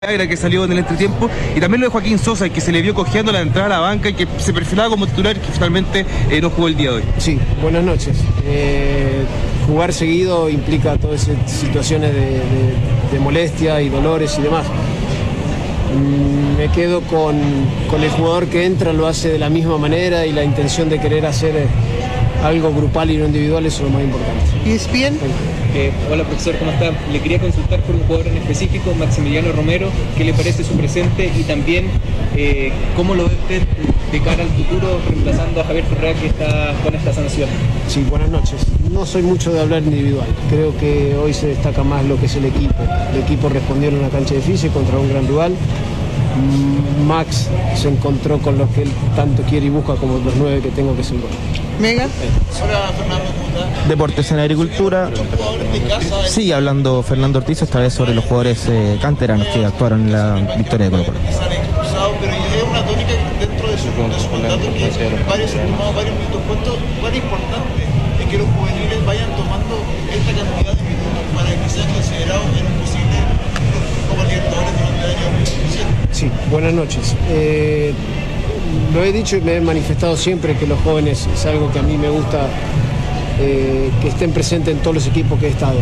que salió en el entretiempo, y también lo de Joaquín Sosa, que se le vio cojeando la entrada a la banca y que se perfilaba como titular, que finalmente no jugó el día de hoy. Sí, buenas noches. Jugar seguido implica todas esas situaciones de molestia y dolores y demás. Me quedo con el jugador que entra, lo hace de la misma manera, y la intención de querer hacer algo grupal y no individual, eso es lo más importante. ¿Y es bien? Hola profesor, ¿cómo está? Le quería consultar por un jugador en específico, Maximiliano Romero. ¿Qué le parece su presente? Y también, ¿cómo lo ve usted de cara al futuro reemplazando a Javier Ferreira, que está con esta sanción? Sí, buenas noches. No soy mucho de hablar individual. Creo que hoy se destaca más lo que es el equipo. El equipo respondió en una cancha difícil contra un gran rival. Max se encontró con los que él tanto quiere y busca, como los 9 que tengo, que es el gol. Mega. Hola Fernando, ¿cómo estás? Deportes en Agricultura. Sigue hablando Fernando Ortiz, esta vez sobre los jugadores canteranos que actuaron en la victoria de Colo-Colo. Sale expulsado, pero es una tónica dentro de su mandato que varios han tomado varios minutos. ¿Cuán importante es que los juveniles vayan tomando esta cantidad de minutos para que sean considerados en un posible Copa Libertadores durante el año 2017? Sí, buenas noches. Lo he dicho y me he manifestado siempre que los jóvenes es algo que a mí me gusta, que estén presentes en todos los equipos que he estado.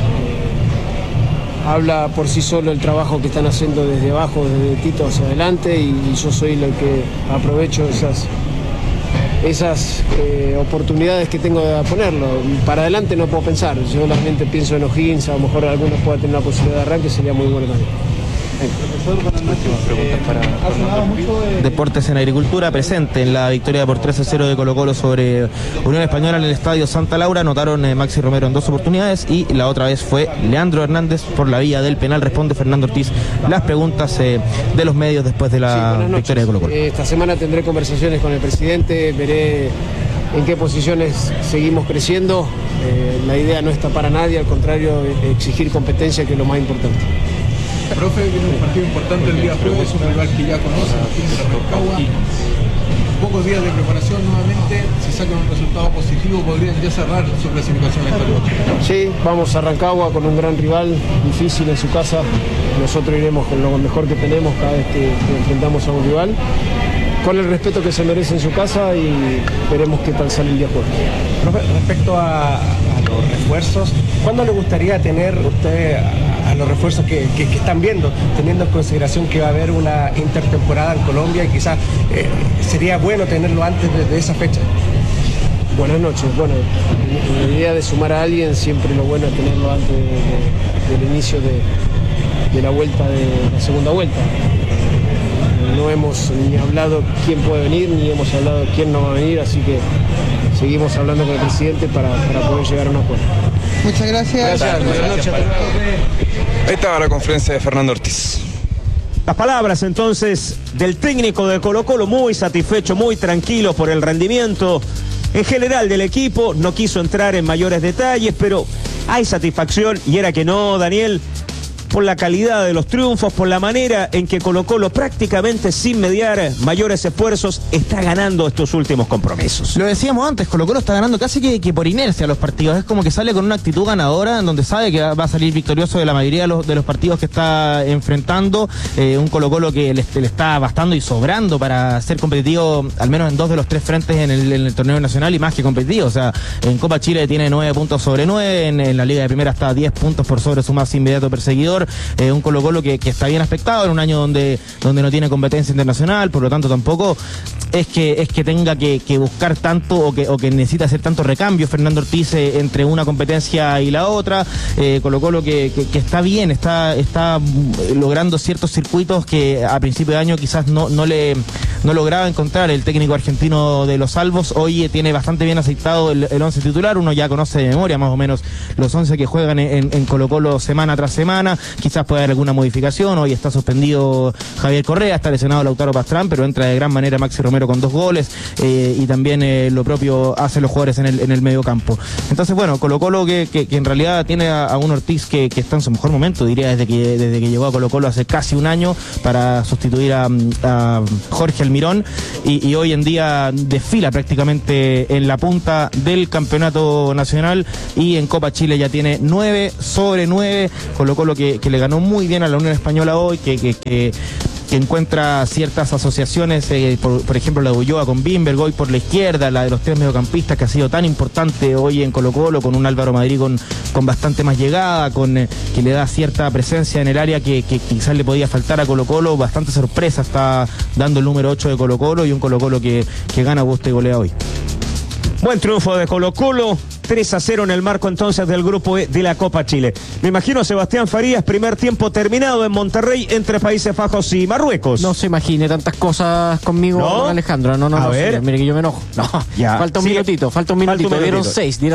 Habla por sí solo el trabajo que están haciendo desde abajo, desde Tito hacia adelante, y yo soy el que aprovecho esas oportunidades que tengo de ponerlo. Para adelante no puedo pensar, yo solamente pienso en O'Higgins, a lo mejor algunos puedan tener una posibilidad de arranque, sería muy bueno también. Profesor, buenas noches. Deportes en Agricultura, presente en la victoria por 3-0 de Colo-Colo sobre Unión Española en el Estadio Santa Laura. Anotaron Maxi Romero en 2 oportunidades y la otra vez fue Leandro Hernández por la vía del penal. Responde Fernando Ortiz las preguntas de los medios después de la victoria de Colo-Colo. Esta semana tendré conversaciones con el presidente, veré en qué posiciones seguimos creciendo. La idea no es tapar a nadie, al contrario, exigir competencia, que es lo más importante. Profe, viene un partido importante el día jueves, un rival que ya conoce, Rancagua. Pocos días de preparación nuevamente, si sacan un resultado positivo podrían ya cerrar su clasificación en esta lucha. Sí, vamos a Rancagua con un gran rival, difícil en su casa. Nosotros iremos con lo mejor que tenemos cada vez que enfrentamos a un rival, con el respeto que se merece en su casa, y veremos qué tal sale el día jueves. Profe, respecto a los refuerzos, ¿cuándo le gustaría tener usted a los refuerzos que están viendo, teniendo en consideración que va a haber una intertemporada en Colombia y quizás sería bueno tenerlo antes de esa fecha? Buenas noches. Bueno, la idea de sumar a alguien, siempre lo bueno es tenerlo antes del inicio de la vuelta, de la segunda vuelta. No hemos ni hablado quién puede venir, ni hemos hablado quién no va a venir, así que seguimos hablando con el presidente para poder llegar a un acuerdo. Muchas gracias. Buenas noches. Ahí estaba la conferencia de Fernando Ortiz. Las palabras entonces del técnico de Colo-Colo, muy satisfecho, muy tranquilo por el rendimiento en general del equipo. No quiso entrar en mayores detalles, pero hay satisfacción, y era que no, Daniel, por la calidad de los triunfos, por la manera en que Colo-Colo, prácticamente sin mediar mayores esfuerzos, está ganando estos últimos compromisos. Lo decíamos antes, Colo-Colo está ganando casi que por inercia los partidos. Es como que sale con una actitud ganadora, en donde sabe que va a salir victorioso de la mayoría de los partidos que está enfrentando. Un Colo-Colo que le está bastando y sobrando para ser competitivo, al menos en 2 de los 3 frentes en el torneo nacional, y más que competitivo. O sea, en Copa Chile tiene 9 puntos sobre 9, en la Liga de Primera está 10 puntos por sobre su más inmediato perseguidor. Un Colo-Colo que está bien aspectado en un año donde no tiene competencia internacional, por lo tanto tampoco es que tenga que buscar tanto o que necesita hacer tanto recambio Fernando Ortiz entre una competencia y la otra. Colo-Colo que está bien, está logrando ciertos circuitos que a principio de año quizás no lograba encontrar el técnico argentino de los Salvos. Hoy tiene bastante bien aceitado el 11 titular, uno ya conoce de memoria más o menos los 11 que juegan en Colo-Colo semana tras semana. Quizás puede haber alguna modificación. Hoy está suspendido Javier Correa, está lesionado Lautaro Pastrán, pero entra de gran manera Maxi Romero con 2 goles, y también lo propio hacen los jugadores en el medio campo. Entonces, bueno, Colo-Colo que en realidad tiene a un Ortiz que está en su mejor momento, diría, desde que llegó a Colo-Colo hace casi un año, para sustituir a Jorge Almirón Almirón, y hoy en día desfila prácticamente en la punta del campeonato nacional, y en Copa Chile ya tiene 9/9, Colo-Colo que le ganó muy bien a la Unión Española hoy, que encuentra ciertas asociaciones, por ejemplo la de Ulloa con Bimberg, hoy por la izquierda, la de los tres mediocampistas que ha sido tan importante hoy en Colo-Colo, con un Álvaro Madrid con bastante más llegada, que le da cierta presencia en el área que quizás le podía faltar a Colo-Colo. Bastante sorpresa está dando el número 8 de Colo-Colo, y un Colo-Colo que gana, gusta y golea hoy. Buen triunfo de Colo-Colo, 3-0 en el marco entonces del grupo E de la Copa Chile. Me imagino a Sebastián Farías, primer tiempo terminado en Monterrey entre Países Bajos y Marruecos. No se imagine tantas cosas conmigo, ¿No? Alejandro. No, a ver. señor, mire que yo me enojo. No, ya. falta un minutito. Dieron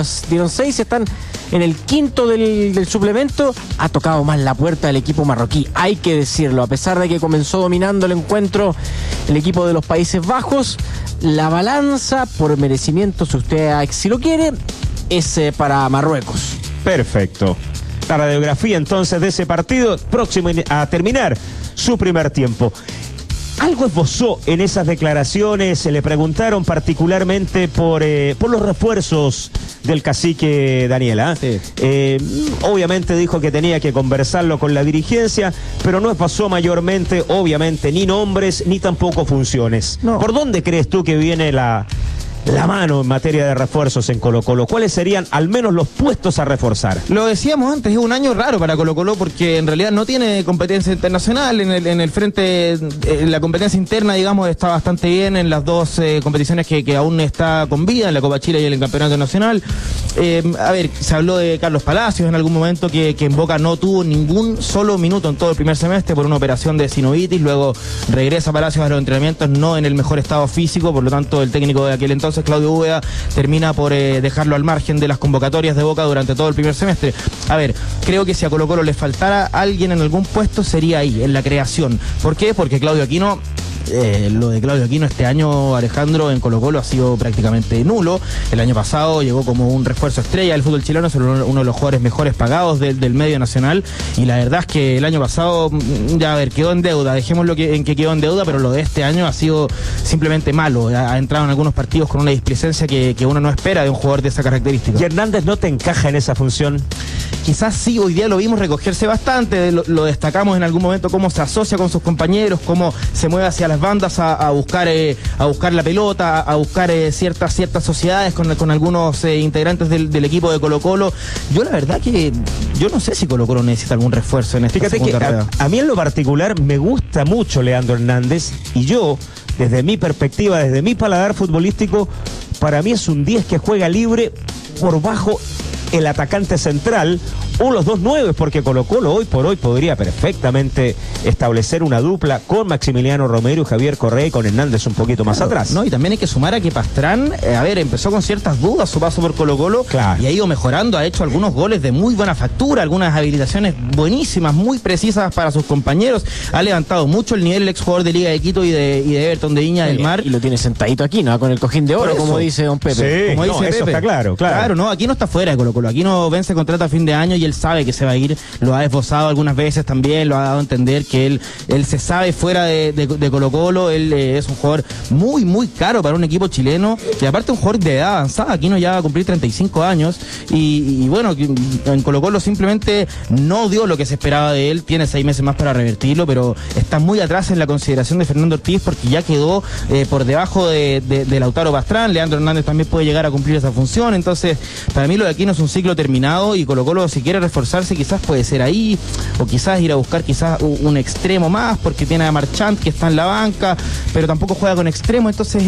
6, están en el quinto del suplemento. Ha tocado más la puerta del equipo marroquí, hay que decirlo. A pesar de que comenzó dominando el encuentro el equipo de los Países Bajos, la balanza por merecimiento, si lo quiere, es para Marruecos. Perfecto. La radiografía entonces de ese partido, próximo a terminar su primer tiempo. Algo esbozó en esas declaraciones, se le preguntaron particularmente por los refuerzos del cacique Daniela. Sí. Obviamente dijo que tenía que conversarlo con la dirigencia, pero no esbozó mayormente, obviamente, ni nombres, ni tampoco funciones. No. ¿Por dónde crees tú que viene la mano en materia de refuerzos en Colo-Colo? ¿Cuáles serían al menos los puestos a reforzar? Lo decíamos antes, es un año raro para Colo-Colo porque en realidad no tiene competencia internacional. En el frente, la competencia interna, digamos, está bastante bien en las dos competiciones que aún está con vida, en la Copa Chile y en el Campeonato Nacional. A ver, se habló de Carlos Palacios en algún momento, que en Boca no tuvo ningún solo minuto en todo el primer semestre por una operación de sinovitis. Luego regresa Palacios a los entrenamientos, no en el mejor estado físico, por lo tanto el técnico de aquel entonces, Claudio Úbeda, termina por dejarlo al margen de las convocatorias de Boca durante todo el primer semestre. A ver, creo que si a Colo-Colo le faltara alguien en algún puesto sería ahí, en la creación. ¿Por qué? Porque Claudio Aquino... lo de Claudio Aquino este año, Alejandro, en Colo-Colo ha sido prácticamente nulo. El año pasado llegó como un refuerzo estrella del fútbol chileno, es uno de los jugadores mejores pagados del medio nacional, y la verdad es que el año pasado, ya a ver, quedó en deuda, dejémoslo en que quedó en deuda, pero lo de este año ha sido simplemente malo. Ha entrado en algunos partidos con una displicencia que uno no espera de un jugador de esa característica. ¿Y Hernández no te encaja en esa función? Quizás sí, hoy día lo vimos recogerse bastante, lo destacamos en algún momento, cómo se asocia con sus compañeros, cómo se mueve hacia las bandas a buscar la pelota, a buscar ciertas sociedades con algunos integrantes del equipo de Colo-Colo. Yo la verdad que yo no sé si Colo-Colo necesita algún refuerzo en esta Fíjate que rueda. a mí en lo particular me gusta mucho Leandro Hernández, y yo, desde mi perspectiva, desde mi paladar futbolístico, para mí es un 10 que juega libre por bajo el atacante central o los 2 9, porque Colo-Colo hoy por hoy podría perfectamente establecer una dupla con Maximiliano Romero y Javier Correa, y con Hernández un poquito más atrás. No, y también hay que sumar a que Pastrán, empezó con ciertas dudas su paso por Colo-Colo, claro, y ha ido mejorando, ha hecho algunos goles de muy buena factura, algunas habilitaciones buenísimas, muy precisas para sus compañeros, ha levantado mucho el nivel el exjugador de Liga de Quito y de Everton de Viña del Mar. Y lo tiene sentadito aquí, ¿no? Con el cojín de oro, como dice don Pepe. Sí, como dice eso Pepe. está claro. Claro, no, aquí no está fuera de Colo-Colo, aquí no vence contrato a fin de año y él sabe que se va a ir, lo ha esbozado algunas veces también, lo ha dado a entender que él se sabe fuera de Colo-Colo, él es un jugador muy, muy caro para un equipo chileno, y aparte un jugador de edad avanzada, aquí no ya va a cumplir 35 años, y bueno, en Colo-Colo simplemente no dio lo que se esperaba de él, tiene 6 meses más para revertirlo, pero está muy atrás en la consideración de Fernando Ortiz, porque ya quedó por debajo de Lautaro Pastrán. Leandro Hernández también puede llegar a cumplir esa función, entonces para mí lo de aquí no es un ciclo terminado, y Colo-Colo, si quiere reforzarse, quizás puede ser ahí, o quizás ir a buscar quizás un extremo más, porque tiene a Marchand que está en la banca, pero tampoco juega con extremo, entonces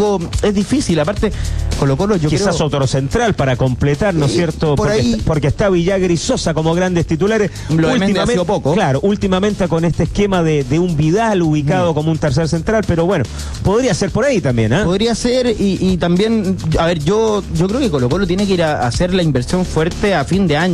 es difícil. Aparte, Colo-Colo quizás otro central para completar, ¿no es cierto? Porque está Villagra y Sosa como grandes titulares. Lo últimamente ha sido poco. Claro, últimamente con este esquema de un Vidal ubicado como un tercer central, pero bueno, podría ser por ahí también, ¿eh? Podría ser, y también, a ver, yo creo que Colo-Colo tiene que ir a hacer la inversión fuerte a fin de año, con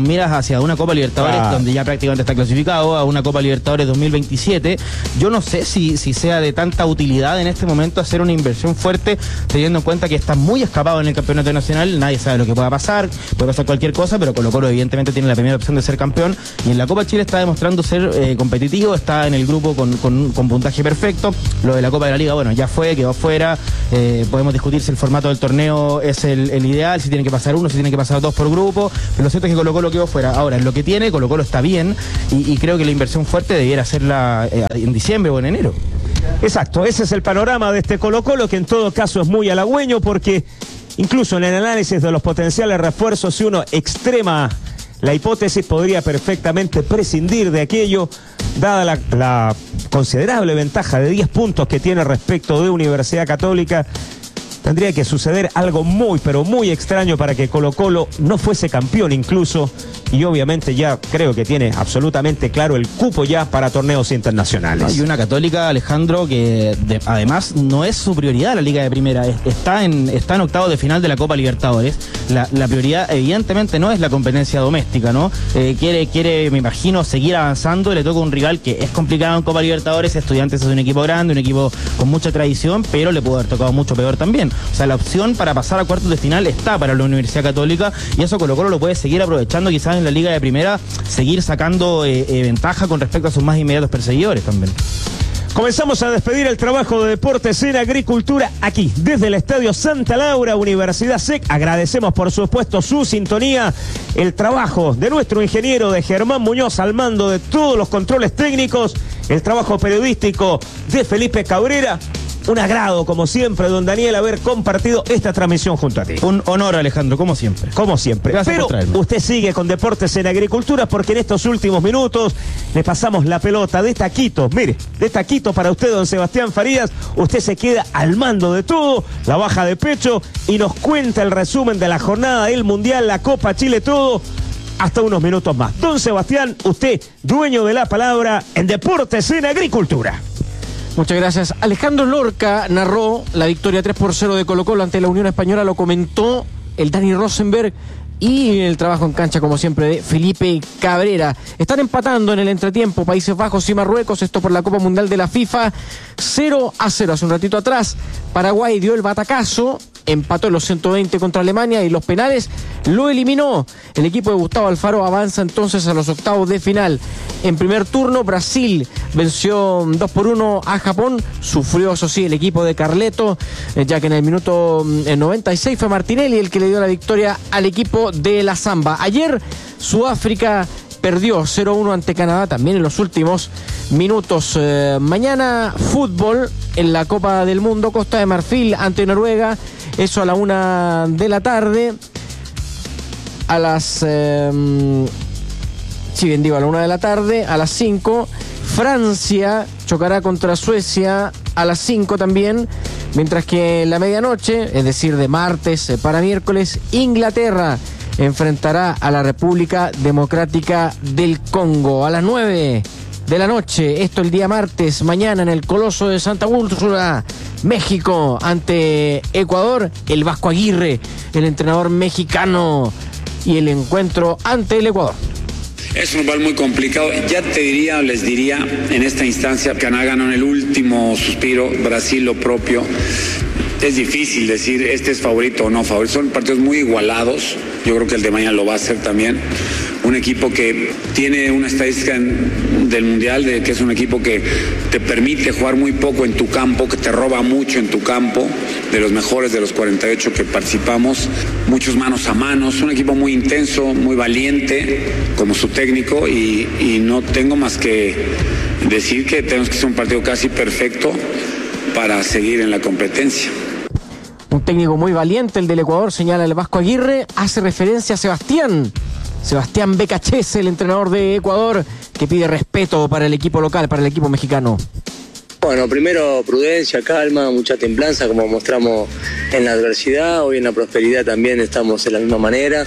miras hacia una Copa Libertadores donde ya prácticamente está clasificado, a una Copa Libertadores 2027, yo no sé si sea de tanta utilidad en este momento hacer una inversión fuerte, teniendo en cuenta que está muy escapado en el campeonato nacional, nadie sabe lo que puede pasar cualquier cosa, pero Colo-Colo evidentemente tiene la primera opción de ser campeón, y en la Copa Chile está demostrando ser competitivo, está en el grupo con puntaje perfecto. Lo de la Copa de la Liga, bueno, ya quedó fuera, podemos discutir si el formato del torneo es el ideal, si tienen que pasar uno, si tienen que pasar dos por grupo, pero lo cierto es que Colo-Colo quedó fuera. Ahora, en lo que tiene, Colo-Colo está bien, y creo que la inversión fuerte debiera hacerla en diciembre o en enero. Exacto, ese es el panorama de este Colo-Colo, que en todo caso es muy halagüeño, porque incluso en el análisis de los potenciales refuerzos, si uno extrema la hipótesis, podría perfectamente prescindir de aquello, dada la considerable ventaja de 10 puntos que tiene respecto de Universidad Católica. Tendría que suceder algo muy, pero muy extraño para que Colo-Colo no fuese campeón incluso, y obviamente ya creo que tiene absolutamente claro el cupo ya para torneos internacionales. Y una Católica, Alejandro, que además no es su prioridad la Liga de Primera, está en octavos de final de la Copa Libertadores. La prioridad evidentemente no es la competencia doméstica, ¿no? Quiere, me imagino, seguir avanzando, y le toca un rival que es complicado en Copa Libertadores. Estudiantes es un equipo grande, un equipo con mucha tradición, pero le pudo haber tocado mucho peor también. O sea, la opción para pasar a cuartos de final está para la Universidad Católica, y eso Colo-Colo lo puede seguir aprovechando, quizás en la Liga de Primera, seguir sacando ventaja con respecto a sus más inmediatos perseguidores también. Comenzamos a despedir el trabajo de Deportes en Agricultura aquí, desde el Estadio Santa Laura, Universidad SEC. Agradecemos, por supuesto, su sintonía, el trabajo de nuestro ingeniero, de Germán Muñoz, al mando de todos los controles técnicos, el trabajo periodístico de Felipe Cabrera. Un agrado, como siempre, don Daniel, haber compartido esta transmisión junto a ti. Un honor, Alejandro, como siempre. Como siempre. Gracias. Pero usted sigue con Deportes en Agricultura, porque en estos últimos minutos le pasamos la pelota de taquito. Mire, de taquito para usted, don Sebastián Farías. Usted se queda al mando de todo, la baja de pecho, y nos cuenta el resumen de la jornada del Mundial, la Copa Chile, todo, hasta unos minutos más. Don Sebastián, usted, dueño de la palabra en Deportes en Agricultura. Muchas gracias. Alejandro Lorca narró la victoria 3-0 de Colo-Colo ante la Unión Española, lo comentó el Dani Rosenberg, y el trabajo en cancha, como siempre, de Felipe Cabrera. Están empatando en el entretiempo Países Bajos y Marruecos, esto por la Copa Mundial de la FIFA, 0-0. Hace un ratito atrás Paraguay dio el batacazo, empató en los 120 contra Alemania, y los penales lo eliminó. El equipo de Gustavo Alfaro avanza entonces a los octavos de final. En primer turno, Brasil venció 2-1 a Japón. Sufrió, eso sí, el equipo de Carleto, ya que en el minuto 96 fue Martinelli el que le dio la victoria al equipo de la Zamba. Ayer Sudáfrica perdió 0-1 ante Canadá, también en los últimos minutos. Mañana fútbol en la Copa del Mundo, Costa de Marfil ante Noruega, eso a la 1 de la tarde. A las... a la 1 de la tarde, a las 5, Francia chocará contra Suecia a las 5 también, mientras que en la medianoche, es decir, de martes para miércoles, Inglaterra enfrentará a la República Democrática del Congo a las 9 de la noche. Esto el día martes. Mañana en el Coloso de Santa Úrsula, México ante Ecuador, el Vasco Aguirre, el entrenador mexicano, y el encuentro ante el Ecuador. Es un rival muy complicado. Ya les diría en esta instancia, Canadá ganó en el último suspiro, Brasil lo propio. Es difícil decir este es favorito o no favorito. Son partidos muy igualados. Yo creo que el de mañana lo va a hacer también. Un equipo que tiene una estadística del Mundial, de que es un equipo que te permite jugar muy poco en tu campo, que te roba mucho en tu campo, de los mejores de los 48 que participamos, muchos manos a manos, un equipo muy intenso, muy valiente, como su técnico, y no tengo más que decir que tenemos que hacer un partido casi perfecto para seguir en la competencia. Un técnico muy valiente, el del Ecuador, señala el Vasco Aguirre. Hace referencia a Sebastián Becachese, el entrenador de Ecuador, que pide respeto para el equipo local, para el equipo mexicano. Bueno, primero prudencia, calma, mucha templanza, como mostramos en la adversidad. Hoy en la prosperidad también estamos de la misma manera.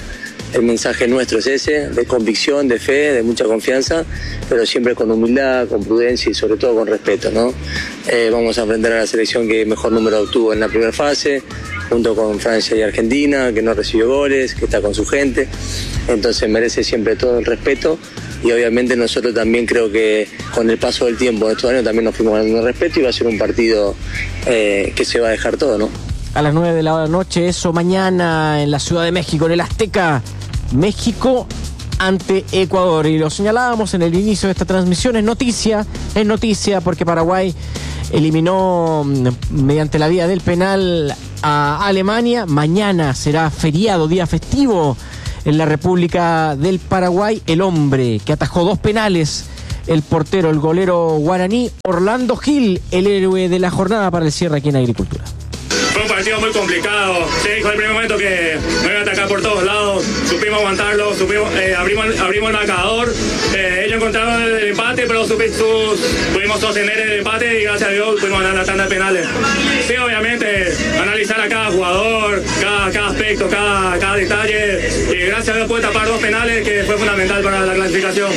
el mensaje nuestro es ese, de convicción, de fe, de mucha confianza, pero siempre con humildad, con prudencia y sobre todo con respeto, ¿no? Vamos a enfrentar a la selección que mejor número obtuvo en la primera fase, junto con Francia y Argentina, que no recibió goles, que está con su gente, entonces merece siempre todo el respeto. Y obviamente nosotros también creo que con el paso del tiempo de estos años también nos fuimos ganando respeto y va a ser un partido que se va a dejar todo, ¿no? A las 9 de la noche, eso mañana en la Ciudad de México, en el Azteca, México ante Ecuador. Y lo señalábamos en el inicio de esta transmisión, es noticia porque Paraguay eliminó mediante la vía del penal a Alemania. Mañana será feriado, día festivo en la República del Paraguay. El hombre que atajó 2 penales, el portero, el golero guaraní, Orlando Gil, el héroe de la jornada para el cierre aquí en Agricultura. Fue un partido muy complicado. Se dijo en el primer momento que me iban a atacar por todos lados. Supimos aguantarlo, abrimos el marcador. Ellos encontraron el empate, pero pudimos sostener el empate y gracias a Dios pudimos ganar la tanda de penales. Sí, obviamente, analizar a cada jugador, cada aspecto, cada detalle. Y gracias a Dios pude tapar 2 penales que fue fundamental para la clasificación.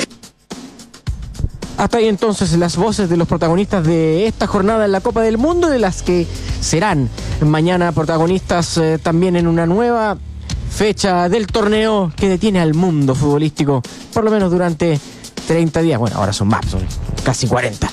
Hasta ahí entonces las voces de los protagonistas de esta jornada en la Copa del Mundo, de las que serán mañana protagonistas también en una nueva fecha del torneo que detiene al mundo futbolístico, por lo menos durante 30 días. Bueno, ahora son más, son casi 40.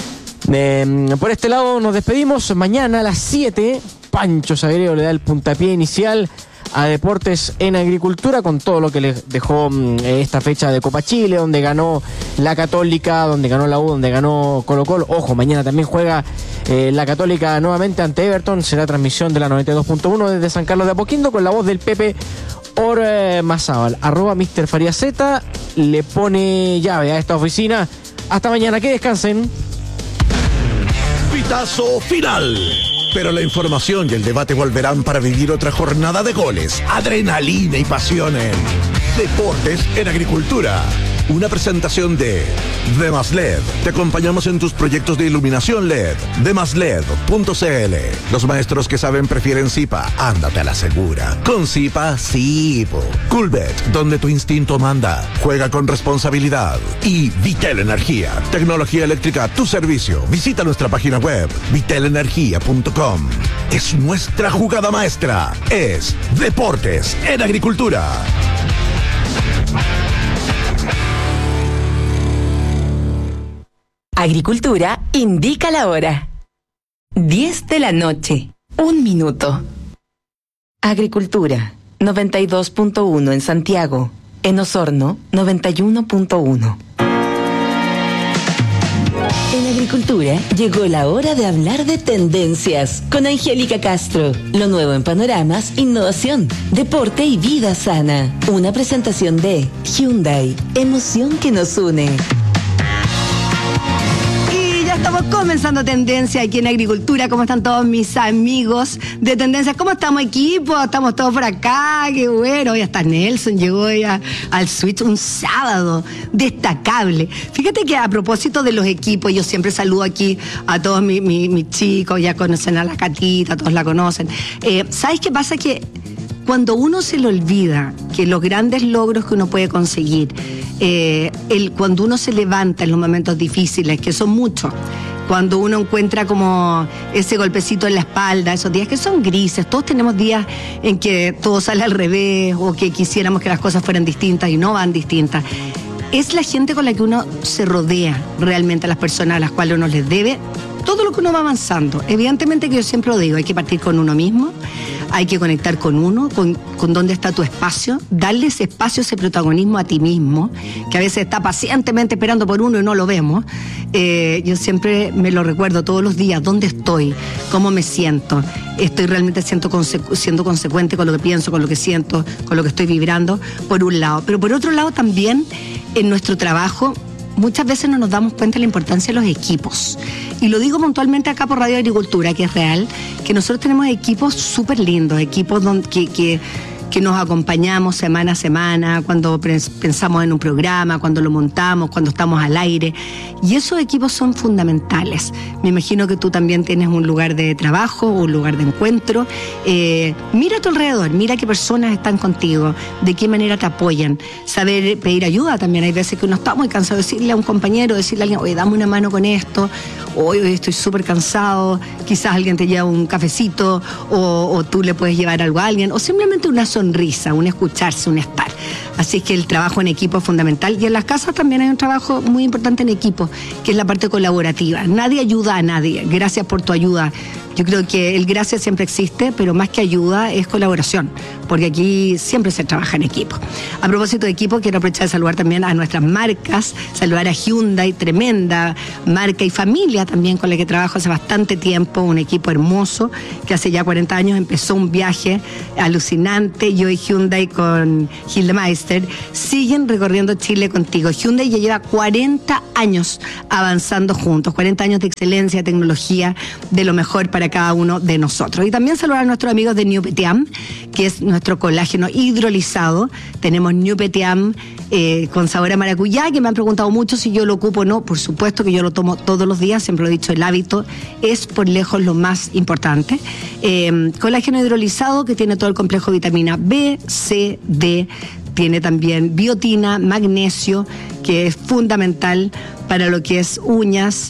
Por este lado nos despedimos. Mañana a las 7, Pancho Sagreo le da el puntapié inicial a Deportes en Agricultura con todo lo que le dejó esta fecha de Copa Chile, donde ganó la Católica, donde ganó la U, donde ganó Colo-Colo. Ojo, mañana también juega la Católica nuevamente ante Everton. Será transmisión de la 92.1 desde San Carlos de Apoquindo con la voz del Pepe Ormazábal. @Mr. Faría Z le pone llave a esta oficina. Hasta mañana, que descansen. Pitazo final. Pero la información y el debate volverán para vivir otra jornada de goles, adrenalina y pasión en Deportes en Agricultura. Una presentación de Demasled. Te acompañamos en tus proyectos de iluminación LED. Demasled.cl. Los maestros que saben prefieren Zipa. Ándate a la segura. Con Zipa, sí. Coolbet, donde tu instinto manda. Juega con responsabilidad. Y Vitel Energía. Tecnología eléctrica a tu servicio. Visita nuestra página web, vitelenergia.com. Es nuestra jugada maestra. Es Deportes en Agricultura. Agricultura indica la hora. 10 de la noche, 1 minuto. Agricultura, 92.1 en Santiago. En Osorno, 91.1. En Agricultura llegó la hora de hablar de tendencias con Angélica Castro. Lo nuevo en panoramas, innovación, deporte y vida sana. Una presentación de Hyundai, emoción que nos une. Estamos comenzando Tendencia aquí en Agricultura. ¿Cómo están todos mis amigos de Tendencias? ¿Cómo estamos, equipo? Estamos todos por acá, qué bueno. Hoy hasta Nelson llegó ya al Switch un sábado destacable. Fíjate que a propósito de los equipos, yo siempre saludo aquí a todos mis chicos, ya conocen a la Catita, todos la conocen. ¿Sabes qué pasa? Que cuando uno se le olvida que los grandes logros que uno puede conseguir, cuando uno se levanta en los momentos difíciles, que son muchos, cuando uno encuentra como ese golpecito en la espalda, esos días que son grises, todos tenemos días en que todo sale al revés o que quisiéramos que las cosas fueran distintas y no van distintas. Es la gente con la que uno se rodea realmente, las personas a las cuales uno les debe todo lo que uno va avanzando. Evidentemente que yo siempre lo digo, hay que partir con uno mismo, hay que conectar con uno, con dónde está tu espacio, darle ese espacio, ese protagonismo a ti mismo, que a veces está pacientemente esperando por uno y no lo vemos. Yo siempre me lo recuerdo todos los días, dónde estoy, cómo me siento, estoy realmente siendo consecuente con lo que pienso, con lo que siento, con lo que estoy vibrando, por un lado. Pero por otro lado también, en nuestro trabajo, muchas veces no nos damos cuenta de la importancia de los equipos. Y lo digo puntualmente acá por Radio Agricultura, que es real, que nosotros tenemos equipos súper lindos, equipos que que nos acompañamos semana a semana, cuando pensamos en un programa, cuando lo montamos, cuando estamos al aire. Y esos equipos son fundamentales. Me imagino que tú también tienes un lugar de trabajo, un lugar de encuentro. Mira a tu alrededor, mira qué personas están contigo, de qué manera te apoyan. Saber pedir ayuda también. Hay veces que uno está muy cansado de decirle a un compañero, decirle a alguien, oye, dame una mano con esto, hoy estoy súper cansado, quizás alguien te lleva un cafecito o tú le puedes llevar algo a alguien, o simplemente una sonrisa, un escucharse, un estar. Así es que el trabajo en equipo es fundamental, y en las casas también hay un trabajo muy importante en equipo, que es la parte colaborativa. Nadie ayuda a nadie. Gracias por tu ayuda. Yo creo que el gracias siempre existe, pero más que ayuda es colaboración, porque aquí siempre se trabaja en equipo. A propósito de equipo, quiero aprovechar de saludar también a nuestras marcas, saludar a Hyundai, tremenda marca y familia también con la que trabajo hace bastante tiempo, un equipo hermoso que hace ya 40 años empezó un viaje alucinante. Yo y Hyundai con Hilde Meister siguen recorriendo Chile contigo. Hyundai ya lleva 40 años avanzando juntos, 40 años de excelencia, de tecnología, de lo mejor para cada uno de nosotros. Y también saludar a nuestros amigos de New Petiam, que es nuestro colágeno hidrolizado. Tenemos New Petiam con sabor a maracuyá, que me han preguntado mucho si yo lo ocupo o no. Por supuesto que yo lo tomo todos los días, siempre lo he dicho, el hábito es por lejos lo más importante. Colágeno hidrolizado que tiene todo el complejo de vitamina B, C, D, tiene también biotina, magnesio, que es fundamental para lo que es uñas,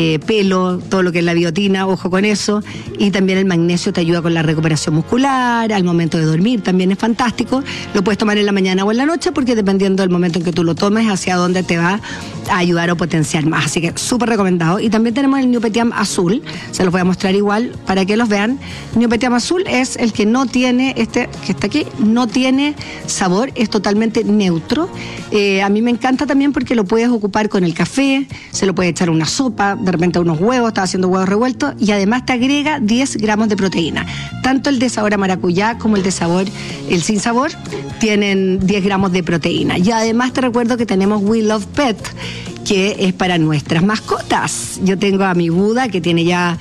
pelo, todo lo que es la biotina, ojo con eso, y también el magnesio te ayuda con la recuperación muscular, al momento de dormir también es fantástico. Lo puedes tomar en la mañana o en la noche, porque dependiendo del momento en que tú lo tomes, hacia dónde te va a ayudar o potenciar más, así que súper recomendado. Y también tenemos el New Petiam Azul, se los voy a mostrar igual para que los vean. New Petiam Azul es el que no tiene, este que está aquí, no tiene sabor, es totalmente neutro. A mí me encanta también porque lo puedes ocupar con el café, se lo puedes echar a una sopa, de repente a unos huevos, estás haciendo huevos revueltos, y además te agrega 10 gramos de proteína. Tanto el de sabor a maracuyá como el de sabor, el sin sabor, tienen 10 gramos de proteína. Y además te recuerdo que tenemos We Love Pet, que es para nuestras mascotas. Yo tengo a mi Buda, que tiene ya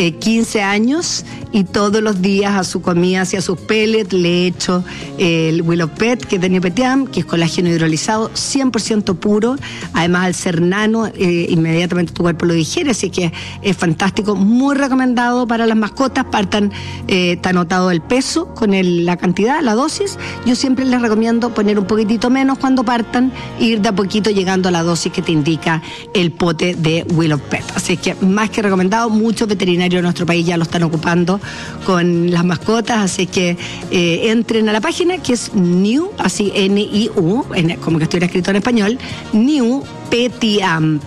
15 años, y todos los días a su comida, hacia sus pellets, le echo el Willow Pet, que es de New Petiam, que es colágeno hidrolizado, 100% puro. Además, al ser nano, inmediatamente tu cuerpo lo digiere, así que es fantástico, muy recomendado para las mascotas. Partan, está anotado el peso con la cantidad, la dosis. Yo siempre les recomiendo poner un poquitito menos cuando partan, ir de a poquito llegando a la dosis que te indica el pote de Willow Pet. Así que más que recomendado, muchos veterinarios de nuestro país ya lo están ocupando con las mascotas, así que entren a la página, que es New, así N-I-U, como que estuviera escrito en español, New Petiam,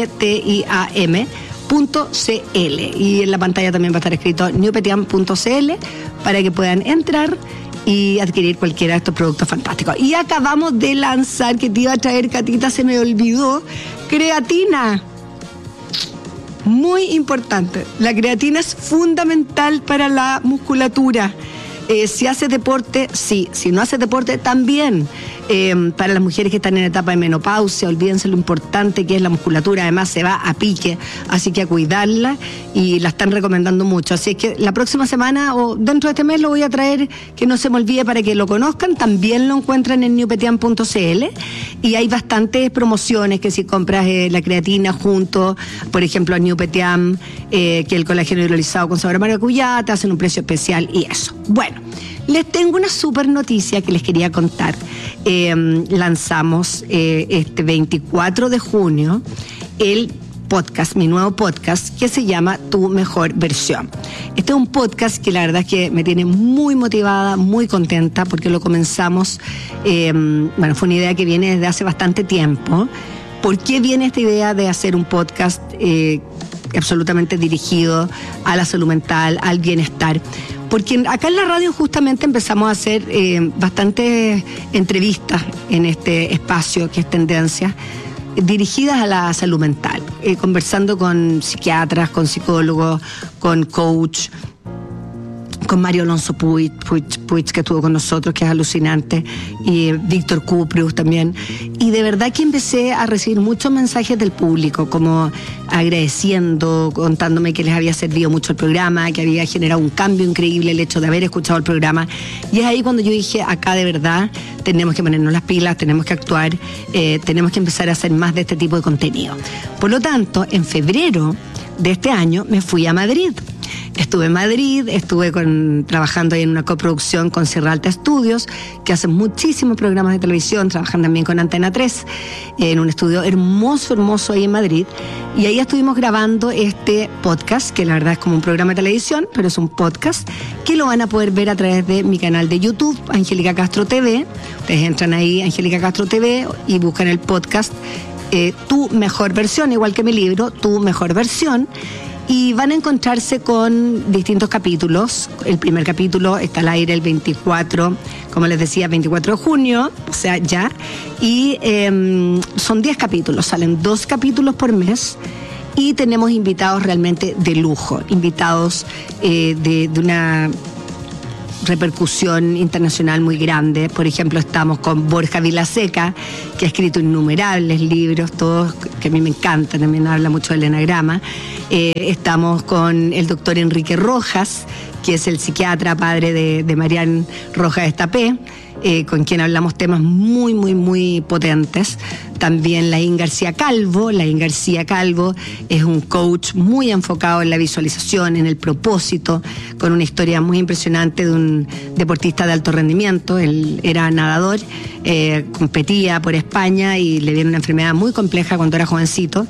Petiam.cl, y en la pantalla también va a estar escrito newpetiam.cl para que puedan entrar y adquirir cualquiera de estos productos fantásticos. Y acabamos de lanzar, que te iba a traer, Catita, se me olvidó, creatina. Muy importante. La creatina es fundamental para la musculatura. Si haces deporte, sí. Si no haces deporte, también. Para las mujeres que están en etapa de menopausia, olvídense lo importante que es la musculatura. Además, se va a pique, así que a cuidarla, y la están recomendando mucho. Así que la próxima semana o dentro de este mes lo voy a traer, que no se me olvide, para que lo conozcan. También lo encuentran en newpetiam.cl, y hay bastantes promociones, que si compras la creatina junto, por ejemplo, a New Petiam, que el colágeno hidrolizado con sabor a maracuyá, te hacen un precio especial y eso. Bueno, les tengo una super noticia que les quería contar. Lanzamos este 24 de junio el podcast, mi nuevo podcast, que se llama Tu Mejor Versión. Este es un podcast que la verdad es que me tiene muy motivada, muy contenta, porque lo comenzamos, fue una idea que viene desde hace bastante tiempo. ¿Por qué viene esta idea de hacer un podcast absolutamente dirigido a la salud mental, al bienestar? Porque acá en la radio justamente empezamos a hacer bastantes entrevistas en este espacio que es Tendencia, dirigidas a la salud mental, conversando con psiquiatras, con psicólogos, con coach, con Mario Alonso Puig, que estuvo con nosotros, que es alucinante, y Víctor Cuprius también. Y de verdad que empecé a recibir muchos mensajes del público, como agradeciendo, contándome que les había servido mucho el programa, que había generado un cambio increíble el hecho de haber escuchado el programa. Y es ahí cuando yo dije, acá de verdad tenemos que ponernos las pilas, tenemos que actuar, tenemos que empezar a hacer más de este tipo de contenido. Por lo tanto, en febrero de este año me fui a Madrid. Estuve en Madrid, trabajando ahí en una coproducción con Sierra Alta Estudios, que hacen muchísimos programas de televisión, trabajan también con Antena 3, en un estudio hermoso ahí en Madrid. Y ahí estuvimos grabando este podcast, que la verdad es como un programa de televisión, pero es un podcast, que lo van a poder ver a través de mi canal de YouTube, Angélica Castro TV. Ustedes entran ahí, Angélica Castro TV, y buscan el podcast Tu Mejor Versión, igual que mi libro, Tu Mejor Versión. Y van a encontrarse con distintos capítulos. El primer capítulo está al aire el 24, como les decía, 24 de junio, o sea, ya. Y son 10 capítulos, salen 2 capítulos por mes. Y tenemos invitados realmente de lujo, invitados de una repercusión internacional muy grande. Por ejemplo, estamos con Borja Vilaseca, que ha escrito innumerables libros, todos que a mí me encantan, también habla mucho del enagrama. Estamos con el doctor Enrique Rojas, que es el psiquiatra padre de Marián Rojas Estapé, con quien hablamos temas muy potentes. También Laín García Calvo. Laín García Calvo es un coach muy enfocado en la visualización, en el propósito, con una historia muy impresionante de un deportista de alto rendimiento. Él era nadador, competía por España y le vino una enfermedad muy compleja cuando era jovencito.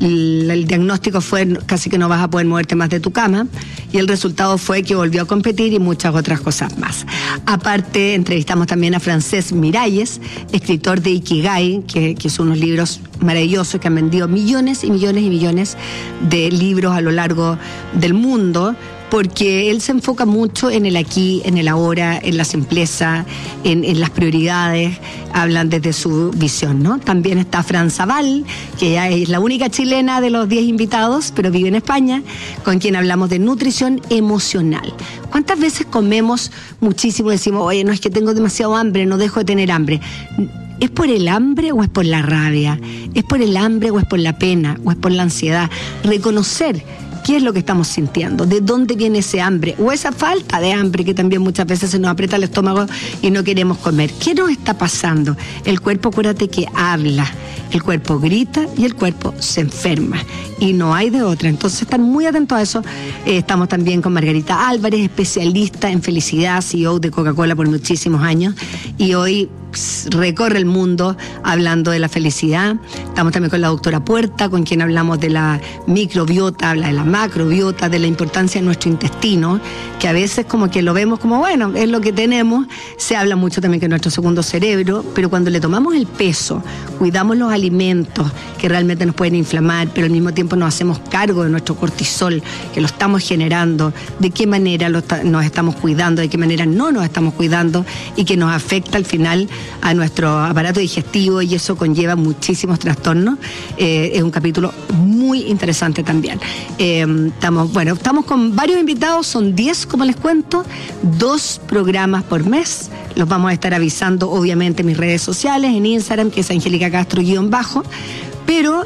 El diagnóstico fue casi que no vas a poder moverte más de tu cama, y el resultado fue que volvió a competir y muchas otras cosas más. Aparte, entrevistamos también a Francesc Miralles, escritor de Ikigai, que son unos libros maravillosos que han vendido millones y millones de libros a lo largo del mundo, porque él se enfoca mucho en el aquí, en el ahora, en la simpleza, en las prioridades, hablan desde su visión, ¿no? También está Fran Zaval, que ya es la única chilena de los 10 invitados, pero vive en España, con quien hablamos de nutrición emocional. ¿Cuántas veces comemos muchísimo y decimos, oye, no es que tengo demasiado hambre, no dejo de tener hambre? ¿Es por el hambre o es por la rabia? ¿Es por el hambre o es por la pena? ¿O es por la ansiedad? Reconocer qué es lo que estamos sintiendo, de dónde viene ese hambre o esa falta de hambre que también muchas veces se nos aprieta el estómago y no queremos comer. ¿Qué nos está pasando? El cuerpo, acuérdate que habla, el cuerpo grita y el cuerpo se enferma y no hay de otra. Entonces están muy atentos a eso. Estamos también con Margarita Álvarez, especialista en felicidad, CEO de Coca-Cola por muchísimos años, y hoy recorre el mundo hablando de la felicidad. Estamos también con la doctora Puerta, con quien hablamos de la microbiota, habla de la macrobiota, de la importancia de nuestro intestino, que a veces como que lo vemos como, bueno, es lo que tenemos. Se habla mucho también que nuestro segundo cerebro, pero cuando le tomamos el peso, cuidamos los alimentos que realmente nos pueden inflamar, pero al mismo tiempo nos hacemos cargo de nuestro cortisol, que lo estamos generando, de qué manera nos estamos cuidando, de qué manera no nos estamos cuidando, y que nos afecta al final a nuestro aparato digestivo, y eso conlleva muchísimos trastornos. Es un capítulo muy interesante también. Estamos con varios invitados, son 10 como les cuento, 2 programas por mes. Los vamos a estar avisando obviamente en mis redes sociales, en Instagram, que es Angélica Castro _, pero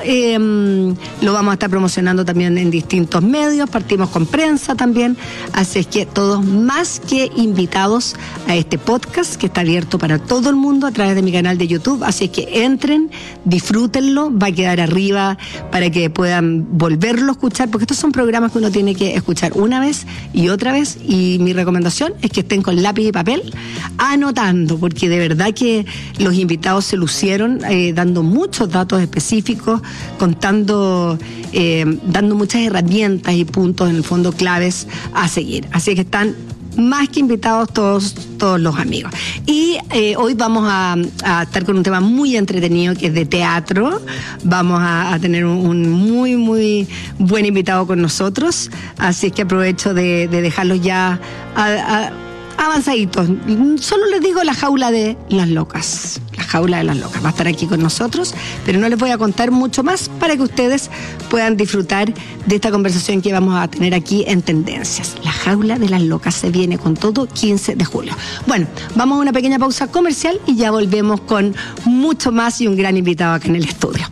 lo vamos a estar promocionando también en distintos medios. Partimos con prensa también, así es que todos más que invitados a este podcast que está abierto para todo el mundo a través de mi canal de YouTube, así es que entren, disfrútenlo, va a quedar arriba para que puedan volverlo a escuchar, porque estos son programas que uno tiene que escuchar una vez y otra vez, y mi recomendación es que estén con lápiz y papel anotando, porque de verdad que los invitados se lucieron dando muchos datos específicos, contando, dando muchas herramientas y puntos en el fondo claves a seguir. Así que están más que invitados todos los amigos. Y hoy vamos a estar con un tema muy entretenido que es de teatro. Vamos a tener un muy buen invitado con nosotros, así es que aprovecho de dejarlos ya a avanzaditos. Solo les digo la jaula de las locas. La jaula de las locas. Va a estar aquí con nosotros, pero no les voy a contar mucho más para que ustedes puedan disfrutar de esta conversación que vamos a tener aquí en Tendencias. La jaula de las locas se viene con todo 15 de julio. Bueno, vamos a una pequeña pausa comercial y ya volvemos con mucho más y un gran invitado acá en el estudio.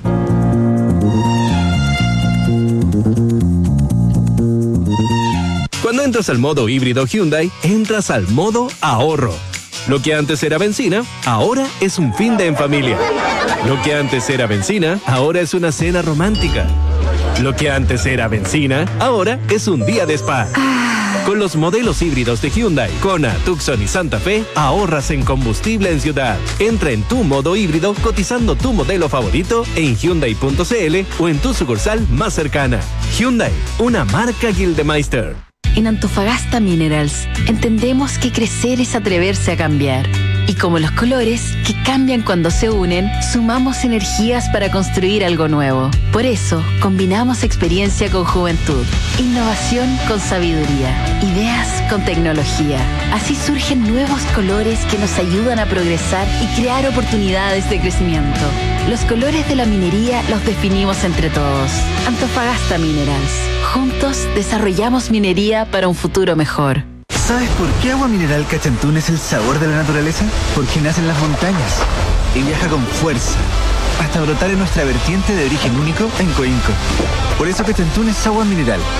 Cuando entras al modo híbrido Hyundai, entras al modo ahorro. Lo que antes era benzina, ahora es un fin de en familia. Lo que antes era benzina, ahora es una cena romántica. Lo que antes era benzina, ahora es un día de spa. Con los modelos híbridos de Hyundai, Kona, Tucson y Santa Fe, ahorras en combustible en ciudad. Entra en tu modo híbrido cotizando tu modelo favorito en Hyundai.cl o en tu sucursal más cercana. Hyundai, una marca Gildemeister. En Antofagasta Minerals entendemos que crecer es atreverse a cambiar. Y como los colores, que cambian cuando se unen, sumamos energías para construir algo nuevo. Por eso, combinamos experiencia con juventud, innovación con sabiduría, ideas con tecnología. Así surgen nuevos colores que nos ayudan a progresar y crear oportunidades de crecimiento. Los colores de la minería los definimos entre todos. Antofagasta Minerals. Juntos desarrollamos minería para un futuro mejor. ¿Sabes por qué Agua Mineral Cachantún es el sabor de la naturaleza? Porque nace en las montañas y viaja con fuerza hasta brotar en nuestra vertiente de origen único en Coinco. Por eso Cachantún es agua mineral,